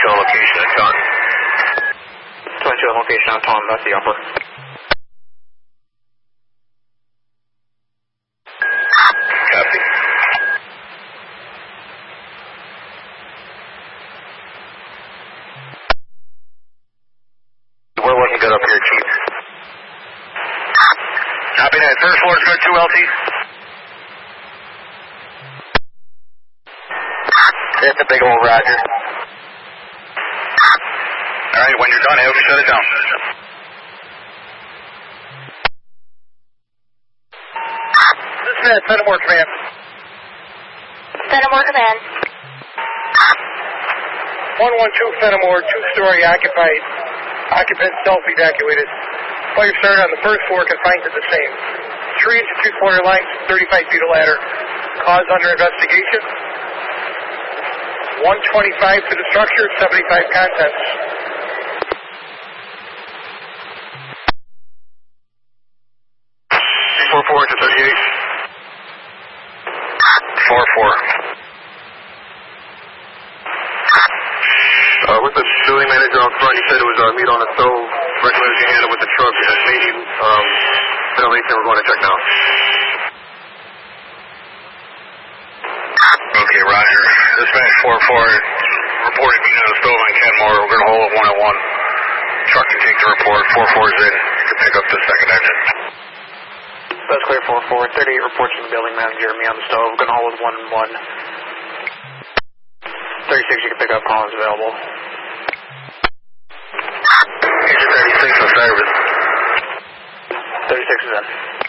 on location at John. 22 on location on Tom, that's the upper. Copy. We're looking good up here, Chief. Copy that. First floor is good, 2 LT. That's a big old Roger. Alright, when you're done, have me shut it down. This is Fenimore Command. Fenimore Command. 112 Fenimore, 2-story occupied. Occupants self-evacuated. Fire started on the first floor, confined to the same. 3 inch and 3/4 lines, 35 feet of ladder. Cause under investigation. 125 to the structure, 75 contents. Four to 38. 4-4. With the building manager out front, he said it was meat on the stove. Recommended you handle with the truck. Maybe ventilation. We're going to check now. Okay, Roger. Dispatch 4-4 reported meat on the stove on Kenmore. We're going to hold it 1-1. Truck can take the report. 4-4's in to pick up the second engine. That's clear 4-4. 38 reports from the building manager, me on the stove. Gonna hold 1-1. 36, you can pick up, Collins available. Engine 36 on service. 36 is in.